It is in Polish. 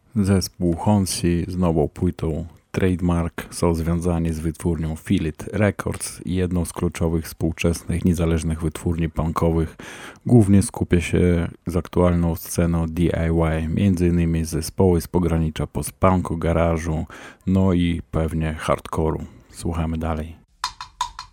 Zespół Honsi z nową płytą Trademark są związani z wytwórnią Philip Records, jedną z kluczowych współczesnych niezależnych wytwórni punkowych. Głównie skupia się z aktualną sceną DIY, m.in. zespoły z pogranicza post-punku, garażu, no i pewnie hardkoru. Słuchamy dalej.